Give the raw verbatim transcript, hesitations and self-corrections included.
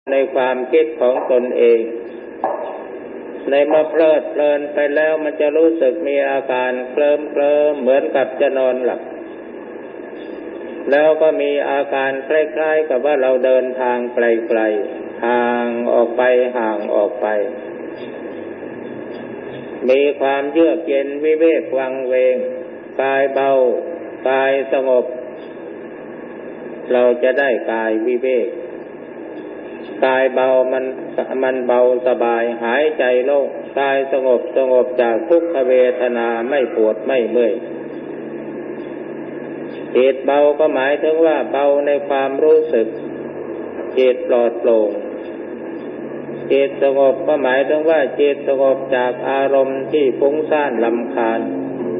ในความคิดของตนเองในเมื่อเพลิดเพลินไปแล้วมันจะรู้สึกมีอาการเคลิ้มเคลิ้มเหมือนกับจะนอนหลับแล้วก็มีอาการคล้ายๆกับว่าเราเดินทางไกลๆห่างออกไปห่างออกไปมีความเยือกเย็นวิเวกวังเวงกายเบากายสงบเราจะได้กายวิเวกกายเบามันมันเบาสบายหายใจโล่งกายสงบสงบจากทุกขเวทนาไม่ปวดไม่เมื่อยจิตเบาก็หมายถึงว่าเบาในความรู้สึกจิตปลอดโปร่งจิตสงบก็หมายถึงว่าจิตสงบจากอารมณ์ที่ฟุ้งซ่านรำคาญ